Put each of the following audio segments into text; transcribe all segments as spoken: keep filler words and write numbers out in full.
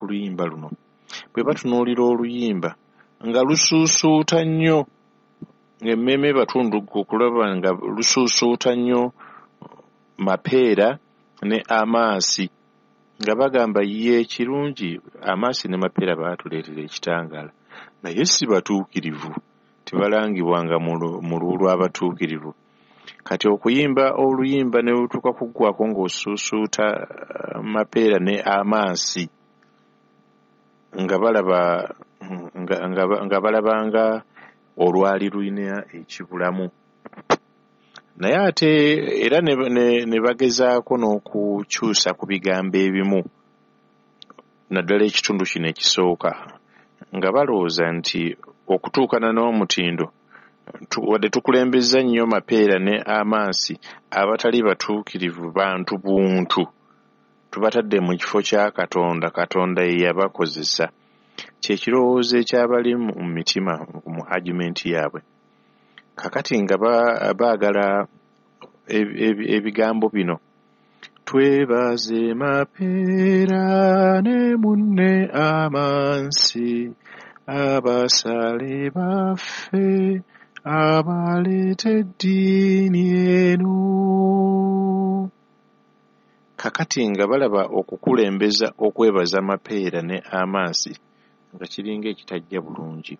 luyimba luno bwe batunuulira oluyimba nga lusuusuuta nnyo ng'emmeme batundu okulaba nga lusuusuuta nnyo Mapeera ne Amaasi nga bagamba ye ekirungi Amaasi ne Mapeera baatuleetera ekitangaala naye si batuukirivu tebalangibwa nga mu lubu lw'abatuukirivu. Kati okuyimba oluyimba ne lutuuka kuggwako ng'osuusuuta Mapeera ne Amaasi nga balaba nga balaba nga olwali lulina ekibulamu. Naye ate era ne, ne, ne bagezaako n'okukyusa ku bigambo ebimu naddala ekitundu kino ekisooka nga balowooza nti okutuukana n'omutindo wadde tukulembeza nnyo Mapeera ne Amaasi abatali batuukirivu bantu buntu tubatadde mu kifo kya Katonda, Katonda ye yabakozesa. Kye kirowoozo ekyabali mu mitima mu agimenti yaabwe. Kakati nga baagala ebigambo bino twebaze Mapeera ne munne Amaasi abasale baffe abaleeta eddiini eno. Kakati nga balaba okukulembeza okwebaza Mapeera ne Amaasi nga kiringa ekitajja bulungi.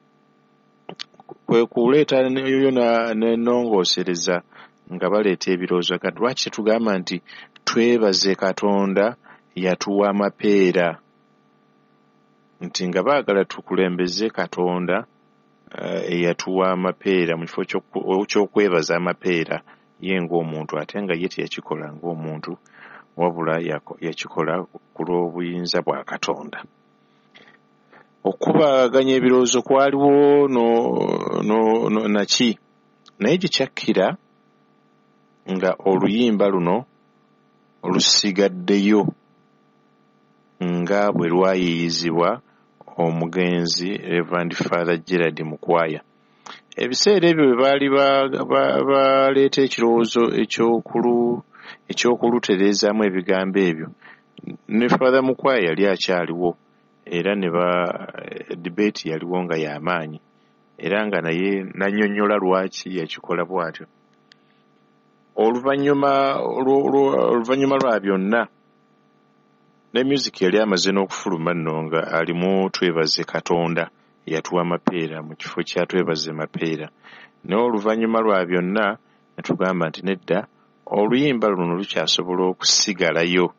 Kwe kuleeta yoyo n'ennongoosereza nga baleeta ebirowoozo kati lwaki tugamba nti twebaze Katonda yatuwa Mapeera, nti nga baagala tukulembeze Katonda eyatuwa Mapeera mu kifo ky'okwebaza Mapeera ye ng'omuntu ate nga ye teyakikola ng'omuntu wabula yakikola ku lw'obuyinza bwa Katonda. Okubaganya ebirowoozo kwaliwo no, no, no, naki naye gye kyakkira nga oluyimba luno lusigaddeyo nga bwe lwayiyizibwa omugenzi Reverend Father Gerald Mukwaya. Ebiseera ebyo bwe baali baleeta ekirowoozo eky'okulutereezaamu ebigambo ebyo ne Father Mukwaya yali akyaliwo era ne ba debate yaliwo nga y'amaanyi era nga naye nannyonnyola lwaki yakikola bw'atyo. Oluvannyuma oluvannyuma lwa byonna ne music yali amaze n'okufuluma nno nga alimu twebaze Katonda yatuwa Mapeera mu kifo kya twebaze Mapeera. Naye oluvannyuma lwa byonna ne tugamba nti nedda oluyimba luno lukyasobola okusigalayo.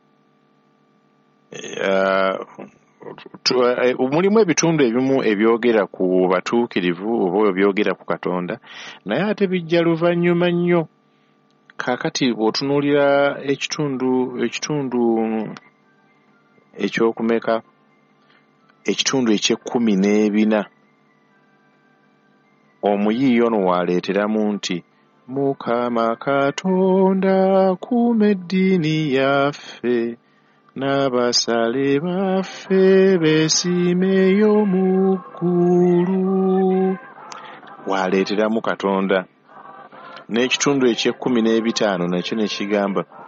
Mulimu ebitundu ebimu ebyogera ku batuukirivu oba ebyogera ku Katonda naye ate bijja luvannyuma nnyo. Kaakati bw'otunuulira ekitundu ekitundu ekyokumeka ekitundu eky'ekkumi n'ebina omuyiiyi ono waleeteramu nti Mukama Katonda kuuma eddiini yaffe n'abasale baffe beesiimeyo mu ggulu. Waleeteramu Katonda. N'ekitundu eky'ekkumi n'ebitaano nakyo ne kigamba